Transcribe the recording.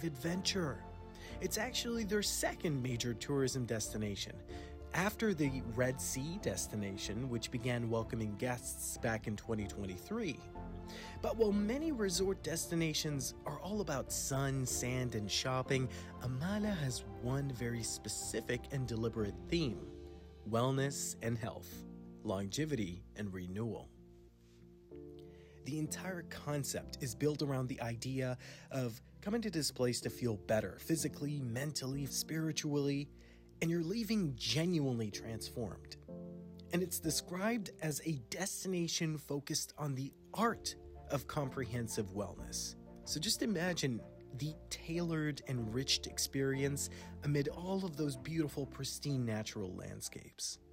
live adventure. It's actually their second major tourism destination, after the Red Sea destination, which began welcoming guests back in 2023. But while many resort destinations are all about sun, sand, and shopping, Amala has one very specific and deliberate theme: wellness and health, longevity and renewal. The entire concept is built around the idea of coming to this place to feel better, physically, mentally, spiritually, and you're leaving genuinely transformed. And it's described as a destination focused on the art of comprehensive wellness. So just imagine the tailored, enriched experience amid all of those beautiful, pristine natural landscapes.